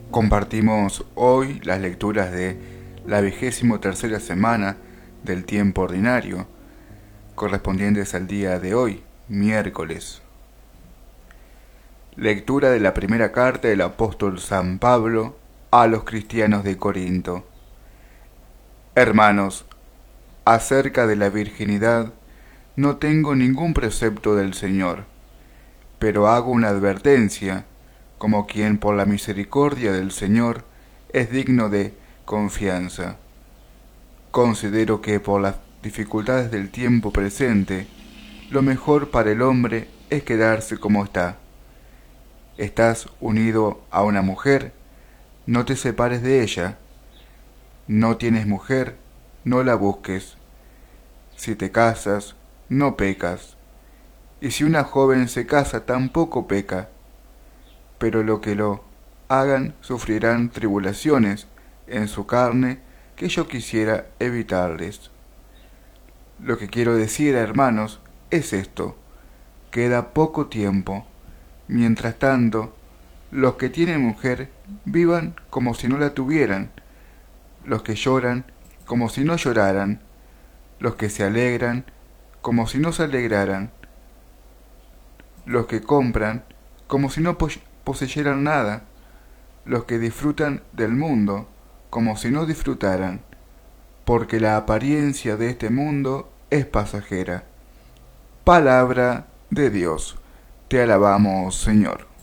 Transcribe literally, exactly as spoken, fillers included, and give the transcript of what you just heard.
Compartimos hoy las lecturas de la vigésimo tercera semana del tiempo ordinario, correspondientes al día de hoy, miércoles. Lectura de la primera carta del apóstol San Pablo a los cristianos de Corinto. Hermanos, acerca de la virginidad no tengo ningún precepto del Señor, pero hago una advertencia, como quien por la misericordia del Señor es digno de confianza. Considero que por las dificultades del tiempo presente, lo mejor para el hombre es quedarse como está. Estás unido a una mujer, no te separes de ella. No tienes mujer, no la busques. Si te casas, no pecas. Y si una joven se casa, tampoco peca. Pero lo que lo hagan sufrirán tribulaciones en su carne que yo quisiera evitarles. Lo que quiero decir, hermanos, es esto: queda poco tiempo. Mientras tanto, los que tienen mujer vivan como si no la tuvieran, los que lloran como si no lloraran, los que se alegran como si no se alegraran, los que compran como si no poseyeran nada, los que disfrutan del mundo como si no disfrutaran, porque la apariencia de este mundo es pasajera. Palabra de Dios. Te alabamos, Señor.